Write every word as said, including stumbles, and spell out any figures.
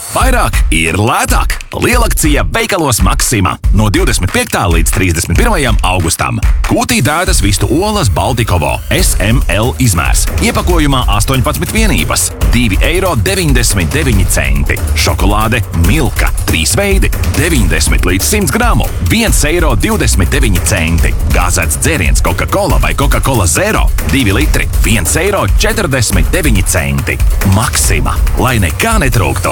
Vairāk ir lētāk. Lielakcija veikalos Maxima no divdesmit piektā līdz trīsdesmit pirmajam augustam. Kūtī dētas vistu olas Baltikovo S M L izmērs. Iepakojumā astoņpadsmit vienības. divi eiro deviņdesmit deviņi centi. Šokolāde Milka. trīs veidi. deviņdesmit līdz simts gramu. viens eiro divdesmit deviņi centi. Gāzēts dzēriens Coca-Cola vai Coca-Cola Zero. divi litri. viens eiro četrdesmit deviņi centi. Maxima. Lai nekā netrūktu.